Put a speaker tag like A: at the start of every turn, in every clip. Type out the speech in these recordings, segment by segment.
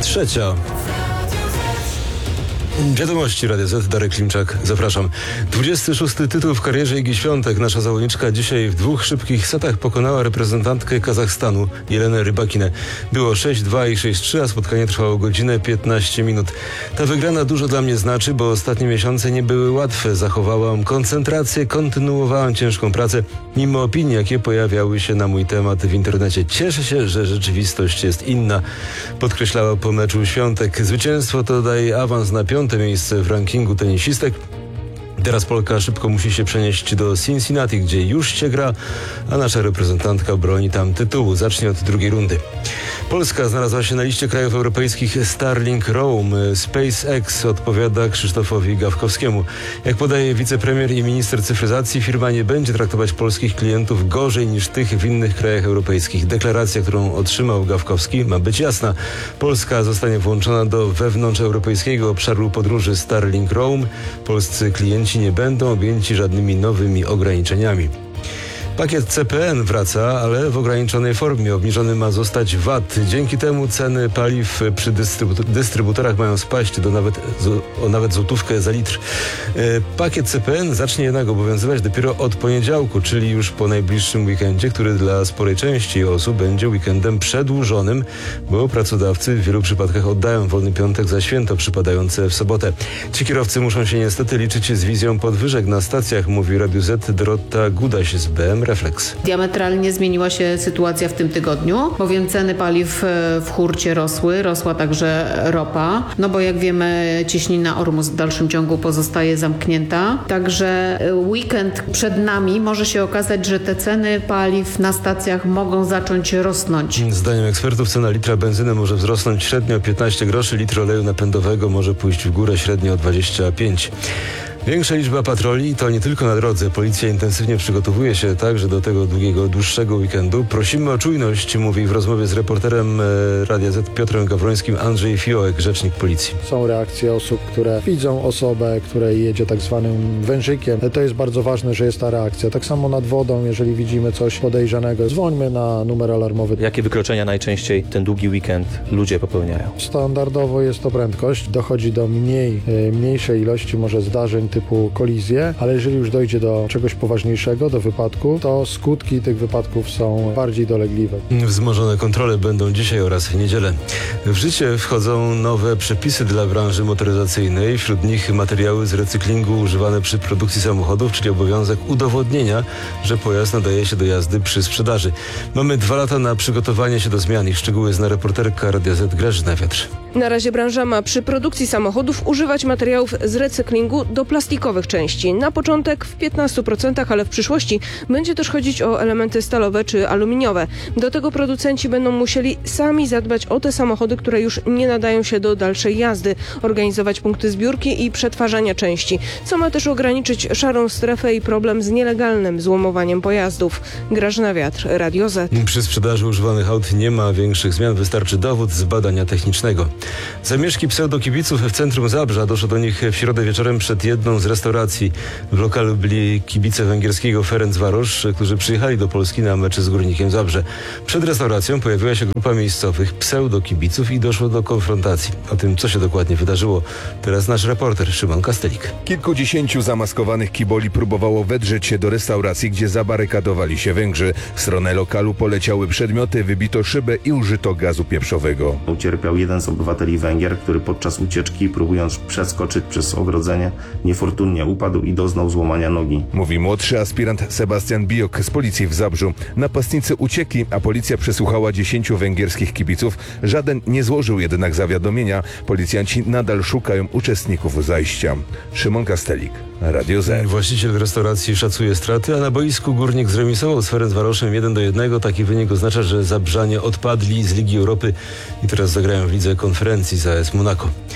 A: Trzecia. Wiadomości Radia Z, Darek Klimczak, zapraszam. 26. tytuł w karierze Igi Świątek. Nasza zawodniczka dzisiaj w 2 szybkich setach pokonała reprezentantkę Kazachstanu, Jelenę Rybakinę. Było 6-2 i 6-3, a spotkanie trwało godzinę 15 minut. Ta wygrana dużo dla mnie znaczy, bo ostatnie miesiące nie były łatwe. Zachowałam koncentrację, kontynuowałam ciężką pracę, mimo opinii, jakie pojawiały się na mój temat w internecie. Cieszę się, że rzeczywistość jest inna, podkreślała po meczu Świątek. Zwycięstwo to daje awans na 5. miejsce w rankingu tenisistek. Teraz Polka szybko musi się przenieść do Cincinnati, gdzie już się gra, a nasza reprezentantka broni tam tytułu. Zacznie od 2. rundy. Polska znalazła się na liście krajów europejskich Starlink Rome. SpaceX odpowiada Krzysztofowi Gawkowskiemu. Jak podaje wicepremier i minister cyfryzacji, firma nie będzie traktować polskich klientów gorzej niż tych w innych krajach europejskich. Deklaracja, którą otrzymał Gawkowski, ma być jasna. Polska zostanie włączona do wewnątrzeuropejskiego obszaru podróży Starlink Rome. Polscy klienci nie będą objęci żadnymi nowymi ograniczeniami. Pakiet CPN wraca, ale w ograniczonej formie. Obniżony ma zostać VAT. Dzięki temu ceny paliw przy dystrybutorach mają spaść o nawet złotówkę za litr. Pakiet CPN zacznie jednak obowiązywać dopiero od poniedziałku, czyli już po najbliższym weekendzie, który dla sporej części osób będzie weekendem przedłużonym, bo pracodawcy w wielu przypadkach oddają wolny piątek za święto przypadające w sobotę. Ci kierowcy muszą się niestety liczyć z wizją podwyżek na stacjach, mówi Radiu Z Dorota Gudaś z BM Reflex.
B: Diametralnie zmieniła się sytuacja w tym tygodniu, bowiem ceny paliw w hurcie rosła także ropa, no bo jak wiemy cieśnina Ormus w dalszym ciągu pozostaje zamknięta, także weekend przed nami może się okazać, że te ceny paliw na stacjach mogą zacząć rosnąć.
A: Zdaniem ekspertów cena litra benzyny może wzrosnąć średnio o 15 groszy, litr oleju napędowego może pójść w górę średnio o 25. Większa liczba patroli to nie tylko na drodze. Policja intensywnie przygotowuje się także do tego dłuższego weekendu. Prosimy o czujność, mówi w rozmowie z reporterem Radia Z Piotrem Gawrońskim Andrzej Fiołek, rzecznik policji.
C: Są reakcje osób, które widzą osobę, której jedzie tak zwanym wężykiem. To jest bardzo ważne, że jest ta reakcja. Tak samo nad wodą, jeżeli widzimy coś podejrzanego, dzwońmy na numer alarmowy.
D: Jakie wykroczenia najczęściej ten długi weekend ludzie popełniają?
C: Standardowo jest to prędkość. Dochodzi do mniejszej ilości może zdarzeń typu kolizje, ale jeżeli już dojdzie do czegoś poważniejszego, do wypadku, to skutki tych wypadków są bardziej dolegliwe.
A: Wzmożone kontrole będą dzisiaj oraz w niedzielę. W życie wchodzą nowe przepisy dla branży motoryzacyjnej, wśród nich materiały z recyklingu używane przy produkcji samochodów, czyli obowiązek udowodnienia, że pojazd nadaje się do jazdy przy sprzedaży. Mamy 2 lata na przygotowanie się do zmian. Ich szczegóły zna reporterka Radia Z Grażyna Wiatr.
E: Na razie branża ma przy produkcji samochodów używać materiałów z recyklingu do plastikowych części. Na początek w 15%, ale w przyszłości będzie też chodzić o elementy stalowe czy aluminiowe. Do tego producenci będą musieli sami zadbać o te samochody, które już nie nadają się do dalszej jazdy, organizować punkty zbiórki i przetwarzania części, co ma też ograniczyć szarą strefę i problem z nielegalnym złomowaniem pojazdów. Grażyna Wiatr, Radio Z.
A: Przy sprzedaży używanych aut nie ma większych zmian, wystarczy dowód z badania technicznego. Zamieszki pseudokibiców w centrum Zabrza. Doszło do nich w środę wieczorem przed jedną z restauracji. W lokalu byli kibice węgierskiego Ferencvaros, którzy przyjechali do Polski na mecz z Górnikiem Zabrze. Przed restauracją pojawiła się grupa miejscowych pseudokibiców i doszło do konfrontacji. O tym, co się dokładnie wydarzyło, teraz nasz reporter Szymon Kastelik.
F: Kilkudziesięciu zamaskowanych kiboli próbowało wedrzeć się do restauracji, gdzie zabarykadowali się Węgrzy. W stronę lokalu poleciały przedmioty, wybito szybę i użyto gazu pieprzowego.
G: Ucierpiał jeden z obywateli Węgier, który podczas ucieczki, próbując przeskoczyć przez ogrodzenie, niefortunnie upadł i doznał złamania nogi.
F: Mówi młodszy aspirant Sebastian Bijok z policji w Zabrzu. Napastnicy uciekli, a policja przesłuchała 10 węgierskich kibiców. Żaden nie złożył jednak zawiadomienia. Policjanci nadal szukają uczestników zajścia. Szymon Kastelik, Radio Z.
A: Właściciel restauracji szacuje straty, a na boisku Górnik zremisował z Ferencvarosem 1-1. Taki wynik oznacza, że Zabrzanie odpadli z Ligi Europy i teraz zagrają w Lidze Konferencji z AS Monaco.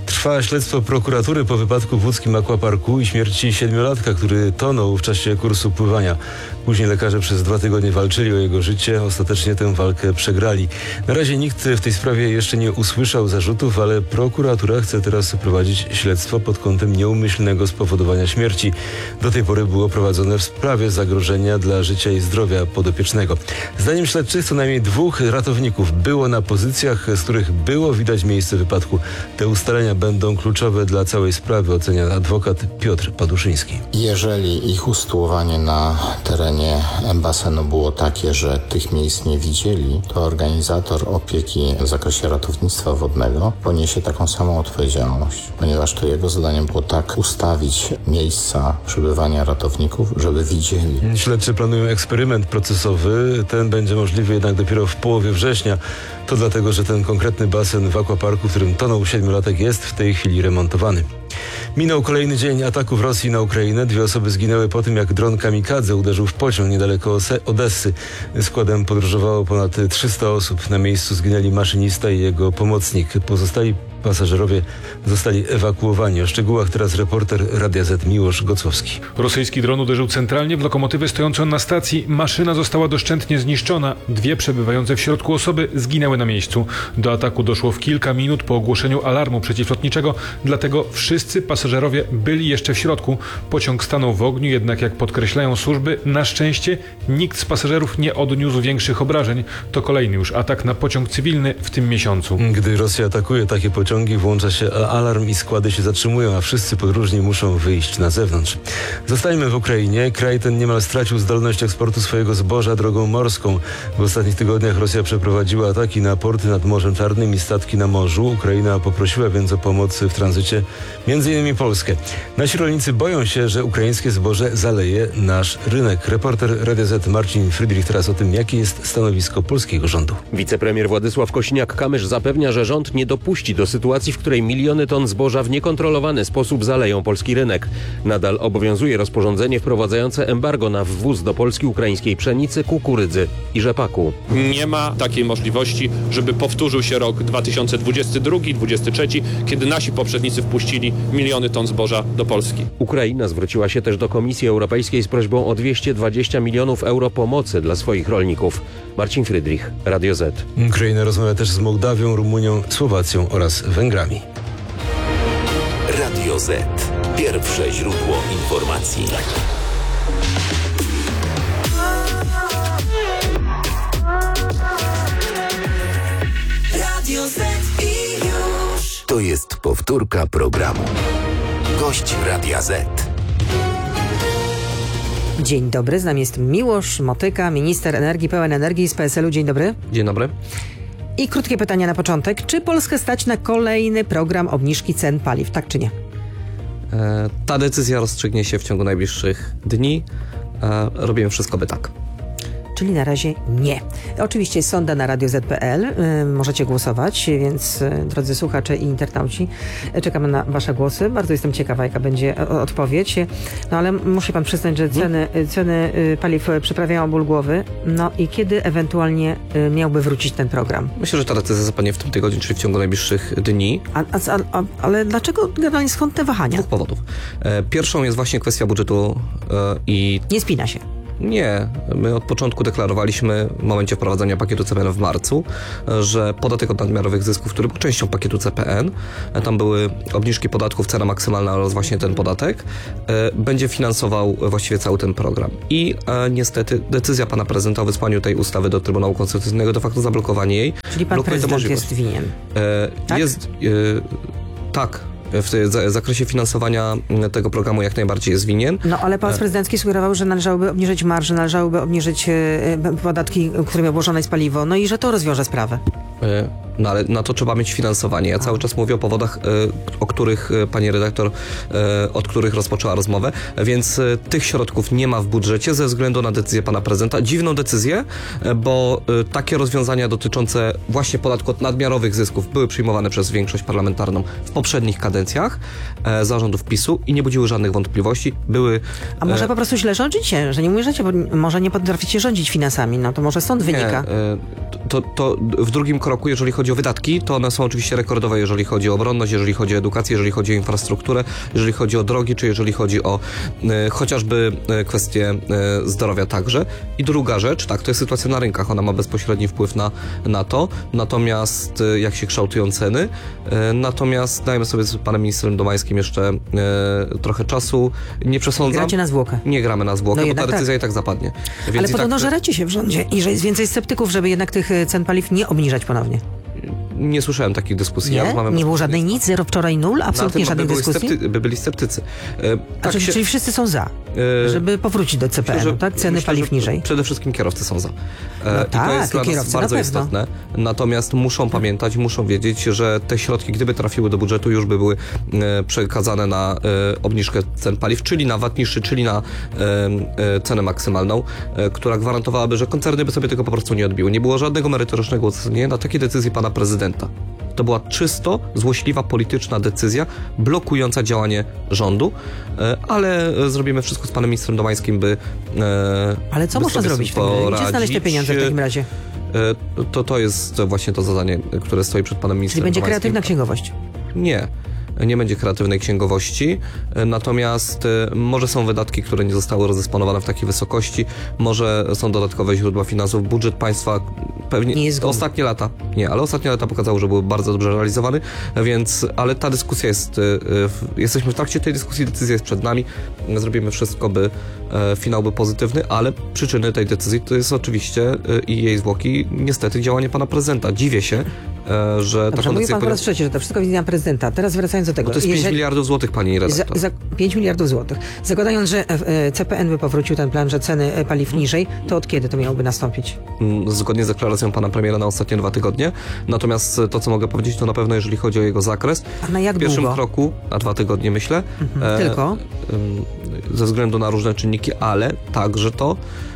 A: Trwa śledztwo prokuratury po wypadku w łódzkim aquaparku i śmierci 7-latka, który tonął w czasie kursu pływania. Później lekarze przez 2 tygodnie walczyli o jego życie. Ostatecznie tę walkę przegrali. Na razie nikt w tej sprawie jeszcze nie usłyszał zarzutów, ale prokuratura chce teraz prowadzić śledztwo pod kątem nieumyślnego spowodowania śmierci. Do tej pory było prowadzone w sprawie zagrożenia dla życia i zdrowia podopiecznego. Zdaniem śledczych co najmniej 2 ratowników było na pozycjach, z których było widać miejsce wypadku. Te ustalenia będą kluczowe dla całej sprawy, ocenia adwokat Piotr Paduszyński.
H: Jeżeli ich usytuowanie na terenie basenu było takie, że tych miejsc nie widzieli, to organizator opieki w zakresie ratownictwa wodnego poniesie taką samą odpowiedzialność, ponieważ to jego zadaniem było tak ustawić miejsca przebywania ratowników, żeby widzieli.
A: Śledczy planują eksperyment procesowy. Ten będzie możliwy jednak dopiero w połowie września. To dlatego, że ten konkretny basen w aquaparku, w którym tonął 7-latek, jest w tej chwili remontowany. Minął kolejny dzień ataków Rosji na Ukrainę. 2 osoby zginęły po tym, jak dron kamikadze uderzył w pociąg niedaleko Odessy. Składem podróżowało ponad 300 osób. Na miejscu zginęli maszynista i jego pomocnik. Pozostali pasażerowie zostali ewakuowani. O szczegółach teraz reporter Radia Z Miłosz Gocłowski.
I: Rosyjski dron uderzył centralnie w lokomotywę stojącą na stacji. Maszyna została doszczętnie zniszczona. 2 przebywające w środku osoby zginęły na miejscu. Do ataku doszło w kilka minut po ogłoszeniu alarmu przeciwlotniczego, dlatego wszyscy pasażerowie byli jeszcze w środku. Pociąg stanął w ogniu, jednak jak podkreślają służby, na szczęście nikt z pasażerów nie odniósł większych obrażeń. To kolejny już atak na pociąg cywilny w tym miesiącu.
A: Gdy Rosja atakuje takie pociągi, włącza się alarm i składy się zatrzymują, a wszyscy podróżni muszą wyjść na zewnątrz. Zostańmy w Ukrainie. Kraj ten niemal stracił zdolność eksportu swojego zboża drogą morską. W ostatnich tygodniach Rosja przeprowadziła ataki na porty nad Morzem Czarnym i statki na morzu. Ukraina poprosiła więc o pomoc w tranzycie, m.in. Polskę. Nasi rolnicy boją się, że ukraińskie zboże zaleje nasz rynek. Reporter Radia Z Marcin Friedrich teraz o tym, jakie jest stanowisko polskiego rządu.
J: Wicepremier Władysław Kosiniak-Kamysz zapewnia, że rząd nie dopuści do sytuacji, w której miliony ton zboża w niekontrolowany sposób zaleją polski rynek. Nadal obowiązuje rozporządzenie wprowadzające embargo na wwóz do Polski ukraińskiej pszenicy, kukurydzy i rzepaku.
K: Nie ma takiej możliwości, żeby powtórzył się rok 2022-2023, kiedy nasi poprzednicy wpuścili miliony ton zboża do Polski.
J: Ukraina zwróciła się też do Komisji Europejskiej z prośbą o 220 milionów euro pomocy dla swoich rolników. Marcin Friedrich, Radio Z.
A: Ukraina rozmawia też z Mołdawią, Rumunią, Słowacją oraz Węgrami.
L: Radio Z. Pierwsze źródło informacji. Radio Z i już. To jest powtórka programu. Gość Radia Z.
M: Dzień dobry, z nami jest Miłosz Motyka, minister energii, pełen energii z PSL-u. Dzień dobry.
D: Dzień dobry.
M: I krótkie pytanie na początek. Czy Polskę stać na kolejny program obniżki cen paliw, tak czy nie?
D: Ta decyzja rozstrzygnie się w ciągu najbliższych dni. Robimy wszystko, by tak.
M: Czyli na razie nie. Oczywiście jest sonda na radioz.pl. Możecie głosować, więc drodzy słuchacze i internauci, czekamy na wasze głosy. Bardzo jestem ciekawa, jaka będzie odpowiedź. No ale musi pan przyznać, że ceny paliw przyprawiają ból głowy. No i kiedy ewentualnie miałby wrócić ten program?
D: Myślę, że ta decyzja zapadnie w tym tygodniu, czyli w ciągu najbliższych dni.
M: Ale dlaczego generalnie skąd te wahania?
D: 2 powodów. Pierwszą jest właśnie kwestia budżetu i...
M: Nie spina się.
D: Nie. My od początku deklarowaliśmy w momencie wprowadzania pakietu CPN w marcu, że podatek od nadmiarowych zysków, który był częścią pakietu CPN, tam były obniżki podatków, cena maksymalna oraz właśnie ten podatek, będzie finansował właściwie cały ten program. I niestety decyzja pana prezydenta o wysłaniu tej ustawy do Trybunału Konstytucyjnego, de facto zablokowanie jej.
M: Czyli pan prezydent jest winien?
D: Tak? Tak. W zakresie finansowania tego programu jak najbardziej jest winien.
M: No ale pałac prezydencki sugerował, że należałoby obniżyć marżę, należałoby obniżyć podatki, którymi obłożone jest paliwo, no i że to rozwiąże sprawę.
D: No ale na to trzeba mieć finansowanie. Ja cały czas mówię o powodach, o których pani redaktor, od których rozpoczęła rozmowę, więc tych środków nie ma w budżecie ze względu na decyzję pana prezydenta. Dziwną decyzję, bo takie rozwiązania dotyczące właśnie podatku od nadmiarowych zysków były przyjmowane przez większość parlamentarną w poprzednich kadencjach zarządów PiS-u i nie budziły żadnych wątpliwości.
M: A może po prostu źle rządzicie, że nie umiecie, bo może nie potraficie rządzić finansami, no to może stąd wynika.
D: To w drugim kroku, jeżeli chodzi chodzi o wydatki, to one są oczywiście rekordowe, jeżeli chodzi o obronność, jeżeli chodzi o edukację, jeżeli chodzi o infrastrukturę, jeżeli chodzi o drogi, czy jeżeli chodzi o chociażby kwestie zdrowia także. I druga rzecz, tak, to jest sytuacja na rynkach, ona ma bezpośredni wpływ na to, natomiast jak się kształtują ceny, natomiast dajmy sobie z panem ministrem Domańskim jeszcze trochę czasu, nie przesądzam.
M: Gracie na zwłokę.
D: Nie gramy na zwłokę, bo ta decyzja i tak zapadnie. Więc
M: ale podobno żeracie się w rządzie i że jest więcej sceptyków, żeby jednak tych cen paliw nie obniżać ponownie.
D: Nie słyszałem takich dyskusji.
M: Nie? Nie było żadnej nic? Zero wczoraj nul? Absolutnie żadnej dyskusji?
D: Byli sceptycy.
M: Czyli wszyscy są za, żeby powrócić do CPN-u, tak? Ceny paliw niżej.
D: Przede wszystkim kierowcy są za. I
M: tak,
D: to jest dla nas bardzo istotne. Natomiast muszą pamiętać, muszą wiedzieć, że te środki, gdyby trafiły do budżetu, już by były przekazane na obniżkę cen paliw, czyli na VAT niższy, czyli na cenę maksymalną, która gwarantowałaby, że koncerny by sobie tego po prostu nie odbiły. Nie było żadnego merytorycznego uzasadnienia na takie decyzje pana prezydenta. To była czysto złośliwa polityczna decyzja blokująca działanie rządu, ale zrobimy wszystko z panem ministrem Domańskim, by
M: ale co można zrobić w takim razie? Gdzie znaleźć te pieniądze w takim razie?
D: To jest właśnie to zadanie, które stoi przed panem ministrem
M: Czyli będzie
D: Domańskim.
M: kreatywna księgowość?
D: Nie będzie kreatywnej księgowości, natomiast może są wydatki, które nie zostały rozdysponowane w takiej wysokości, może są dodatkowe źródła finansów. Budżet państwa pewnie
M: nie jest
D: ostatnie lata pokazały, że był bardzo dobrze realizowany, ale ta dyskusja jesteśmy w trakcie tej dyskusji, decyzja jest przed nami, zrobimy wszystko, by finał był pozytywny, ale przyczyny tej decyzji to jest oczywiście i jej zwłoki niestety działanie pana prezydenta. Dziwię się, że
M: taką decyzję... pan po raz trzeci, że to wszystko wina prezydenta. Teraz wracając do tego.
D: Bo to jest 5 miliardów złotych, pani redaktor.
M: 5 miliardów złotych. Zakładając, że CPN by powrócił ten plan, że ceny paliw niżej, to od kiedy to miałoby nastąpić?
D: Zgodnie z deklaracją pana premiera na ostatnie 2 tygodnie. Natomiast to, co mogę powiedzieć, to na pewno jeżeli chodzi o jego zakres.
M: A na jak
D: w pierwszym
M: długo?
D: kroku, na 2 tygodnie myślę.
M: Tylko?
D: Ze względu na różne czynniki, ale także to,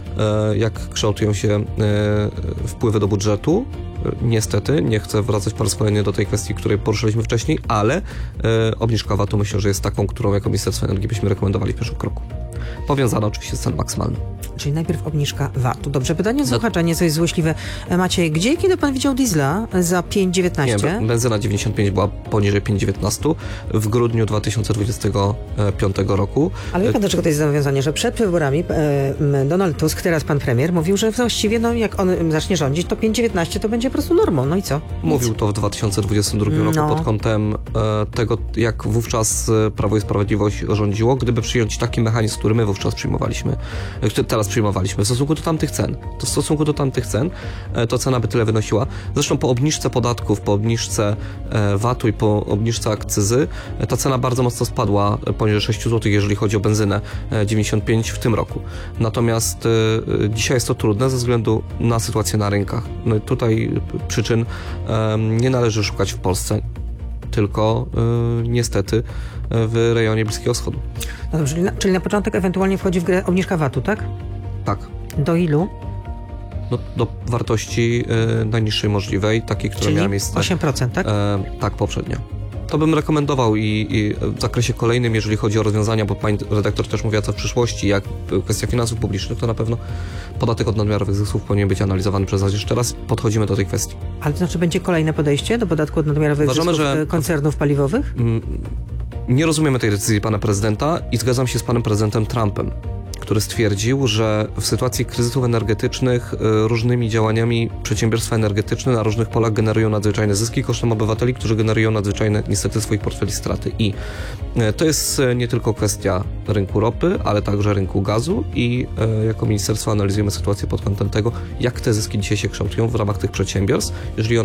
D: jak kształtują się wpływy do budżetu. Niestety, nie chcę wracać po raz kolejny do tej kwestii, której poruszyliśmy wcześniej, ale obniżka VAT-u myślę, że jest taką, którą jako Ministerstwo Energii byśmy rekomendowali w pierwszym kroku. Powiązana oczywiście z ceną maksymalną.
M: Czyli najpierw obniżka VAT-u. Dobrze, pytanie od słuchacza, nieco jest złośliwe. Maciej, gdzie i kiedy pan widział diesla za 5,19?
D: Nie, benzyna 95 była poniżej 5,19 w grudniu 2025 roku.
M: Ale wie pan, do czego to jest zobowiązanie, że przed wyborami Donald Tusk, teraz pan premier, mówił, że właściwie, jak on zacznie rządzić, to 5,19 to będzie po prostu normą. No i co?
D: Mówił to w 2022 roku pod kątem tego, jak wówczas Prawo i Sprawiedliwość rządziło, gdyby przyjąć taki mechanizm, który my wówczas przyjmowaliśmy, teraz przyjmowaliśmy w stosunku do tamtych cen, to cena by tyle wynosiła. Zresztą po obniżce podatków, po obniżce VAT-u i po obniżce akcyzy, ta cena bardzo mocno spadła poniżej 6 zł, jeżeli chodzi o benzynę 95 w tym roku. Natomiast dzisiaj jest to trudne ze względu na sytuację na rynkach. No i tutaj przyczyn nie należy szukać w Polsce, tylko niestety w rejonie Bliskiego Wschodu.
M: No dobrze, czyli na początek ewentualnie wchodzi w grę obniżka VAT-u, tak?
D: Tak.
M: Do ilu?
D: No, do wartości najniższej możliwej, takiej, która miała miejsce.
M: 8%, tak?
D: Tak, poprzednio. To bym rekomendował i w zakresie kolejnym, jeżeli chodzi o rozwiązania, bo pani redaktor też mówiła co w przyszłości, jak kwestia finansów publicznych, to na pewno podatek od nadmiarowych zysków powinien być analizowany przez nas. Jeszcze raz podchodzimy do tej kwestii.
M: Ale to znaczy będzie kolejne podejście do podatku od nadmiarowych zysków koncernów paliwowych?
D: Nie rozumiemy tej decyzji pana prezydenta i zgadzam się z panem prezydentem Trumpem, który stwierdził, że w sytuacji kryzysów energetycznych różnymi działaniami przedsiębiorstwa energetyczne na różnych polach generują nadzwyczajne zyski kosztem obywateli, którzy generują nadzwyczajne niestety swoich portfeli straty. I to jest nie tylko kwestia rynku ropy, ale także rynku gazu i jako ministerstwo analizujemy sytuację pod kątem tego, jak te zyski dzisiaj się kształtują w ramach tych przedsiębiorstw. Jeżeli